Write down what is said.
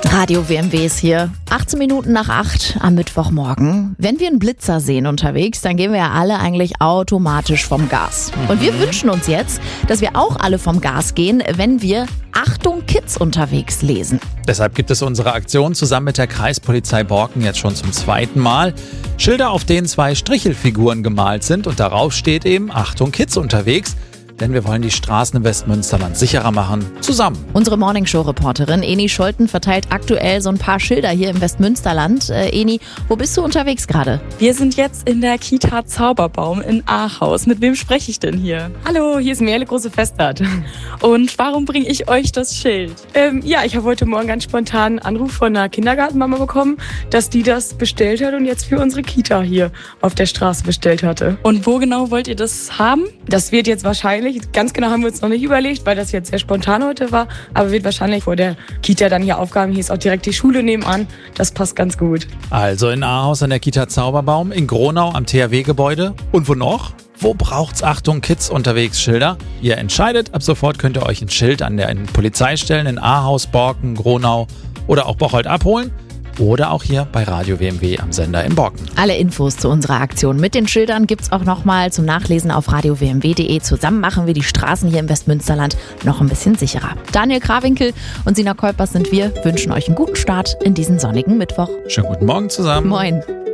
Radio WMW ist hier. 18 Minuten nach 8 am Mittwochmorgen. Wenn wir einen Blitzer sehen unterwegs, dann gehen wir ja alle eigentlich automatisch vom Gas. Und wir wünschen uns jetzt, dass wir auch alle vom Gas gehen, wenn wir Achtung Kids unterwegs lesen. Deshalb gibt es unsere Aktion zusammen mit der Kreispolizei Borken jetzt schon zum 2. Mal. Schilder, auf denen 2 Strichelfiguren gemalt sind und darauf steht eben Achtung Kids unterwegs. Denn wir wollen die Straßen im Westmünsterland sicherer machen, zusammen. Unsere Morningshow-Reporterin Eni Scholten verteilt aktuell so ein paar Schilder hier im Westmünsterland. Eni, wo bist du unterwegs gerade? Wir sind jetzt in der Kita Zauberbaum in Ahaus. Mit wem spreche ich denn hier? Hallo, hier ist Merle Große Festart. Und warum bringe ich euch das Schild? Ich habe heute Morgen ganz spontan einen Anruf von einer Kindergartenmama bekommen, dass die das bestellt hat und jetzt für unsere Kita hier auf der Straße bestellt hatte. Und wo genau wollt ihr das haben? Das wird jetzt wahrscheinlich, ganz genau haben wir uns noch nicht überlegt, weil das jetzt sehr spontan heute war, aber wird wahrscheinlich vor der Kita dann hier aufgehangen. Hier ist auch direkt die Schule nebenan. Das passt ganz gut. Also in Ahaus an der Kita Zauberbaum, in Gronau am THW-Gebäude. Und wo noch? Wo braucht's Achtung Kids unterwegs Schilder? Ihr entscheidet, ab sofort könnt ihr euch ein Schild an den Polizeistellen in Ahaus, Borken, Gronau oder auch Bocholt abholen. Oder auch hier bei Radio WMW am Sender in Borken. Alle Infos zu unserer Aktion mit den Schildern gibt's auch nochmal zum Nachlesen auf radiowmw.de. Zusammen machen wir die Straßen hier im Westmünsterland noch ein bisschen sicherer. Daniel Krawinkel und Sina Kolpers sind wir, wünschen euch einen guten Start in diesen sonnigen Mittwoch. Schönen guten Morgen zusammen. Moin.